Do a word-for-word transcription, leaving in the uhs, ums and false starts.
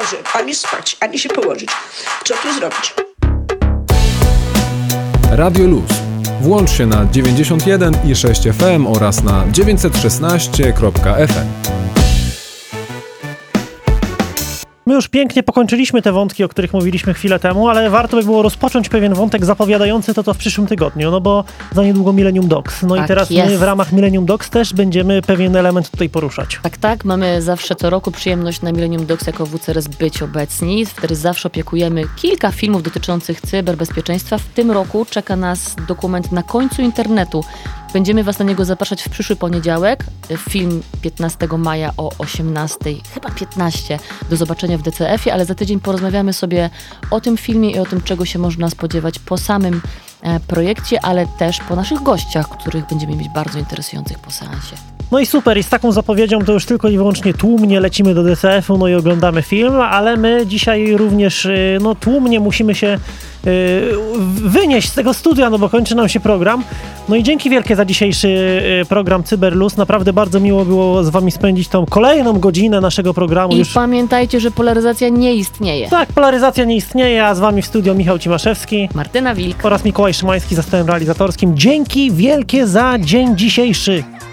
może ani spać, ani się położyć. Co tu zrobić? Radio Luz. Włącz się na dziewięćdziesiąt jeden i sześć F M oraz na dziewięćset szesnaście kropka F M. My już pięknie pokończyliśmy te wątki, o których mówiliśmy chwilę temu, ale warto by było rozpocząć pewien wątek zapowiadający to to w przyszłym tygodniu, no bo za niedługo Millennium Dogs. No Tak i teraz jest. my w ramach Millennium Dogs też będziemy pewien element tutaj poruszać. Tak, tak. Mamy zawsze co roku przyjemność na Millennium Dogs jako W C R S być obecni. Wtedy zawsze opiekujemy kilka filmów dotyczących cyberbezpieczeństwa. W tym roku czeka nas dokument Na końcu internetu. Będziemy was na niego zapraszać w przyszły poniedziałek. Film piętnastego maja o osiemnastej, chyba piętnaście, do zobaczenia w D C F ie, ale za tydzień porozmawiamy sobie o tym filmie i o tym, czego się można spodziewać po samym e, projekcie, ale też po naszych gościach, których będziemy mieć bardzo interesujących po seansie. No i super, i z taką zapowiedzią to już tylko i wyłącznie tłumnie lecimy do D C F u, no i oglądamy film, ale my dzisiaj również no tłumnie musimy się yy, wynieść z tego studia, no bo kończy nam się program. No i dzięki wielkie za dzisiejszy yy, program Cyberluz. Naprawdę bardzo miło było z wami spędzić tą kolejną godzinę naszego programu. I już... pamiętajcie, że polaryzacja nie istnieje. Tak, polaryzacja nie istnieje, a z wami w studio Michał Cimaszewski, Martyna Wilk oraz Mikołaj Szymański za stołem realizatorskim. Dzięki wielkie za dzień dzisiejszy.